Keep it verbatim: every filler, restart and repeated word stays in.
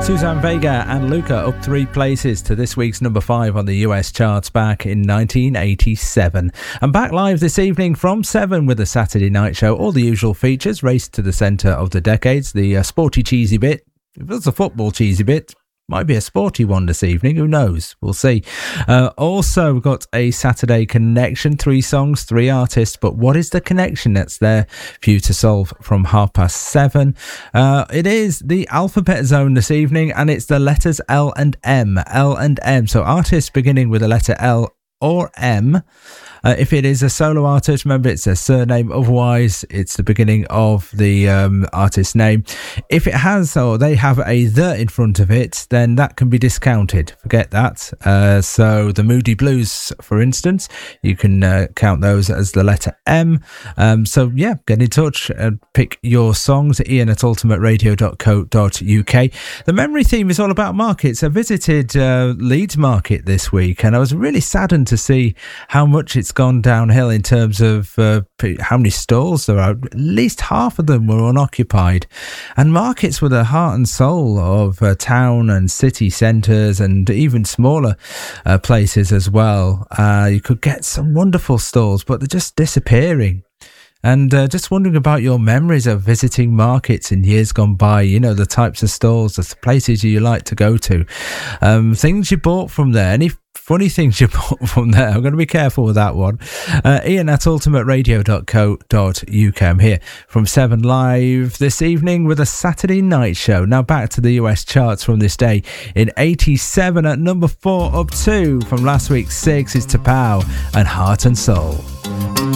Suzanne Vega and Luca up three places to this week's number five on the U S charts back in nineteen eighty-seven. And back live this evening from seven with the Saturday Night Show. All the usual features, race to the centre of the decades, the uh, sporty cheesy bit. If it's a football cheesy bit, might be a sporty one this evening, who knows, we'll see. Uh, also we've got a Saturday connection, three songs, three artists, but what is the connection that's there for you to solve from half past seven? Uh, it is the Alphabet Zone this evening, and it's the letters L and M, L and M, so artists beginning with the letter L or M. Uh, if it is a solo artist, remember it's a surname. Otherwise, it's the beginning of the um, artist's name. If it has, or they have a the in front of it, then that can be discounted. Forget that. Uh, so the Moody Blues, for instance, you can uh, count those as the letter M. Um, so yeah, get in touch and pick your songs. Ian at ultimate radio dot co dot uk. The memory theme is all about markets. I visited uh, Leeds Market this week, and I was really saddened to see how much it's gone downhill in terms of uh, how many stalls there are. At least half of them were unoccupied, and markets were the heart and soul of uh, town and city centres, and even smaller uh, places as well. Uh, you could get some wonderful stalls, but they're just disappearing. And uh, just wondering about your memories of visiting markets in years gone by, you know, the types of stalls, the places you like to go to, um, things you bought from there, any funny things you bought from there. I'm going to be careful with that one. Uh, Ian at ultimate radio dot co dot uk. I'm here from seven live this evening with a Saturday Night Show. Now back to the U S charts from this day. In eighty-seven at number four, up two from last week's six is Tapao and Heart and Soul.